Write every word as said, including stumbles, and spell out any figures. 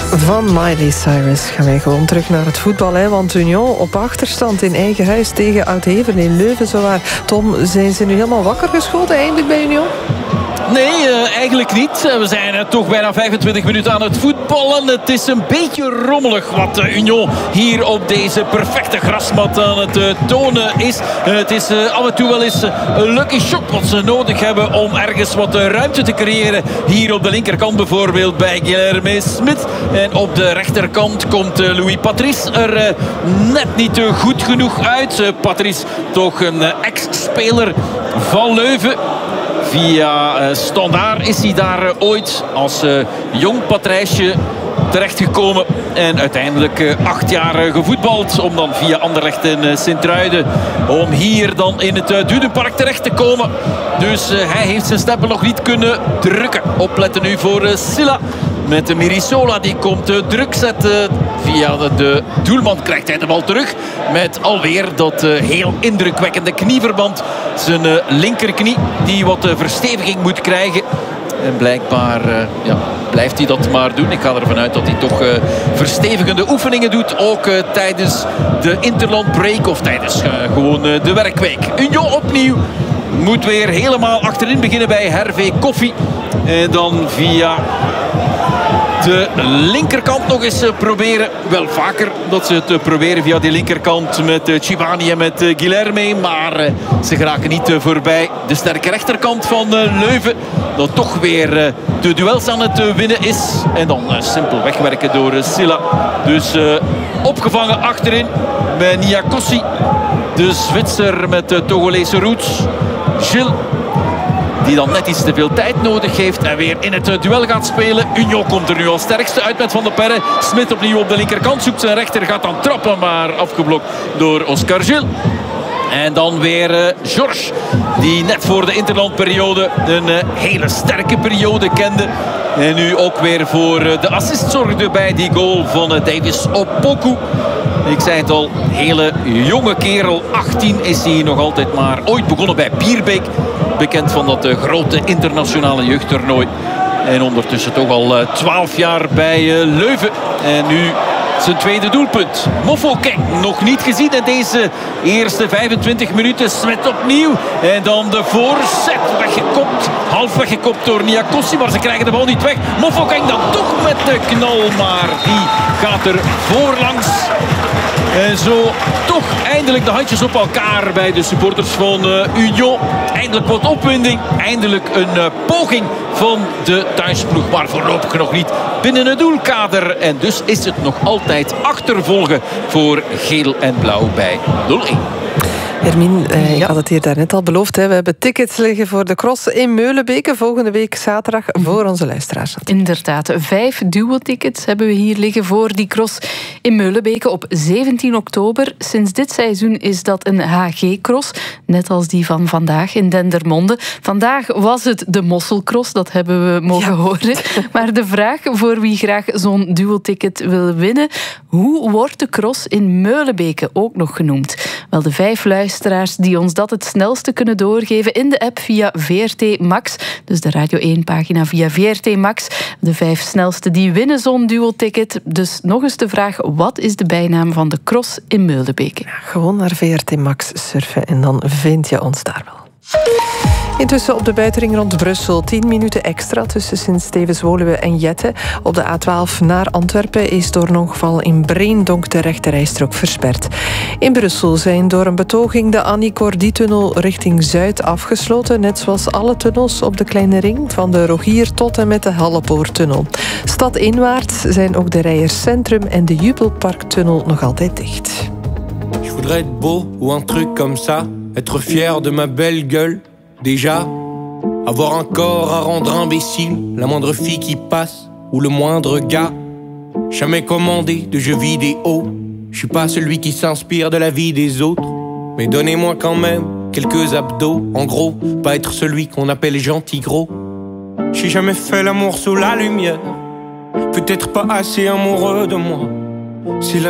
Van Miley Cyrus gaan wij gewoon terug naar het voetbal. Hè? Want Union op achterstand in eigen huis tegen Oud-Heven in Leuven. Zowaar. Tom, zijn ze nu helemaal wakker geschoten eindelijk bij Union? Nee, uh, eigenlijk niet. We zijn uh, toch bijna vijfentwintig minuten aan het voetballen. Het is een beetje rommelig wat uh, Union hier op deze perfecte grasmat aan het uh, tonen is. Uh, het is uh, af en toe wel eens uh, een lucky shot wat ze nodig hebben om ergens wat uh, ruimte te creëren. Hier op de linkerkant bijvoorbeeld bij Guilherme Smit. En op de rechterkant komt uh, Louis Patrice er uh, net niet uh, goed genoeg uit. Uh, Patrice toch een uh, ex-speler van Leuven. Via uh, Standaard is hij daar uh, ooit als uh, jong patrijsje terechtgekomen. En uiteindelijk uh, acht jaar uh, gevoetbald. Om dan via Anderlecht en uh, Sint-Truiden. Om hier dan in het uh, Dudenpark terecht te komen. Dus uh, hij heeft zijn stempel nog niet kunnen drukken. Opletten nu voor uh, Silla. Met de Mirisola, die komt uh, druk zetten. Via de, de doelman krijgt hij de bal terug. Met alweer dat uh, heel indrukwekkende knieverband. Zijn uh, linkerknie die wat uh, versteviging moet krijgen. En blijkbaar uh, ja, blijft hij dat maar doen. Ik ga ervan uit dat hij toch uh, verstevigende oefeningen doet. Ook uh, tijdens de interland break of tijdens uh, gewoon uh, de werkweek. Union opnieuw. Moet weer helemaal achterin beginnen bij Hervé Koffie. En dan via de linkerkant nog eens proberen. Wel vaker dat ze het proberen via die linkerkant met Chibani en met Guilherme. Maar ze geraken niet voorbij de sterke rechterkant van Leuven. Dat toch weer de duels aan het winnen is. En dan simpel wegwerken door Silla. Dus opgevangen achterin bij Niakossi. De Zwitser met de Togolese roots. Gilles. Die dan net iets te veel tijd nodig heeft. En weer in het duel gaat spelen. Union komt er nu als sterkste uit met Van der Perre. Smit opnieuw op de linkerkant. Zoekt zijn rechter. Gaat dan trappen. Maar afgeblokt door Oscar Gilles. En dan weer uh, Georges. Die net voor de interlandperiode een uh, hele sterke periode kende. En nu ook weer voor uh, de assist zorgde bij die goal van uh, Davis Opoku. Ik zei het al, hele jonge kerel. achttien is hij nog altijd maar. Ooit begonnen bij Pierbeek. Bekend van dat uh, grote internationale jeugdtoernooi. En ondertussen toch al uh, twaalf jaar bij uh, Leuven. En nu zijn tweede doelpunt. Mofokeng nog niet gezien in deze eerste vijfentwintig minuten. Smit opnieuw. En dan de voorzet. Weggekopt. Half weggekopt door Niakossi. Maar ze krijgen de bal niet weg. Mofokeng dan toch met de knal. Maar die gaat er voorlangs. En zo toch eindelijk de handjes op elkaar bij de supporters van uh, Union. Eindelijk wat opwinding. Eindelijk een uh, poging van de thuisploeg. Maar voorlopig nog niet binnen het doelkader. En dus is het nog altijd achtervolgen voor geel en blauw bij nul één. Hermine, eh, ik ja. had het hier daarnet al beloofd. Hè. We hebben tickets liggen voor de cross in Meulebeke. Volgende week zaterdag voor onze luisteraars. Inderdaad, vijf duo-tickets hebben we hier liggen voor die cross in Meulebeke op zeventien oktober. Sinds dit seizoen is dat een H G-cross. Net als die van vandaag in Dendermonde. Vandaag was het de Mosselcross, dat hebben we mogen ja. horen. Maar de vraag voor wie graag zo'n duo-ticket wil winnen: hoe wordt de cross in Meulebeke ook nog genoemd? Wel, de vijf luisteraars die ons dat het snelste kunnen doorgeven in de app via V R T Max. Dus de Radio één-pagina via V R T Max. De vijf snelste die winnen zo'n duo-ticket. Dus nog eens de vraag: wat is de bijnaam van de cross in Meulebeke? Ja, gewoon naar V R T Max surfen en dan vind je ons daar wel. Intussen op de buitenring rond Brussel. tien minuten extra tussen Sint-Stevens-Woluwe en Jette. Op de A twaalf naar Antwerpen is door een ongeval in Breendonk de rechterrijstrook versperd. In Brussel zijn door een betoging de Annie Cordy-tunnel richting Zuid afgesloten. Net zoals alle tunnels op de kleine ring. Van de Rogier tot en met de Hallepoortunnel. Stadinwaarts zijn ook de Rijers Centrum en de Jubelparktunnel nog altijd dicht. Je voudrais être beau ou un truc comme ça. Être fier de ma belle gueule. Déjà, avoir un corps à rendre imbécile, la moindre fille qui passe, ou le moindre gars. Jamais commandé de jeux vidéo. Je suis pas celui qui s'inspire de la vie des autres, mais donnez-moi quand même quelques abdos. En gros, pas être celui qu'on appelle gentil gros. J'ai jamais fait l'amour sous la lumière. Peut-être pas assez amoureux de moi. C'est la